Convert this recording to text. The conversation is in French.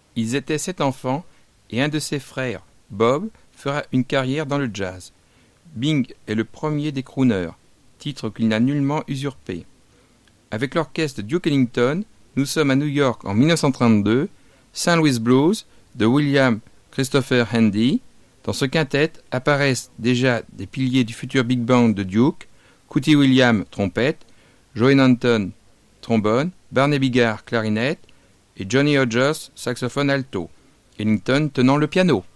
Ils étaient 7 enfants et un de ses frères, Bob, fera une carrière dans le jazz. Bing est le premier des crooners, titre qu'il n'a nullement usurpé. Avec l'orchestre Duke Ellington, nous sommes à New York en 1932, St. Louis Blues de William Christopher Handy. Dans ce quintet apparaissent déjà des piliers du futur Big Band de Duke, Cootie Williams, trompette, Joey Nanton, trombone, Barney Bigard, clarinette et Johnny Hodges, saxophone alto, Ellington tenant le piano.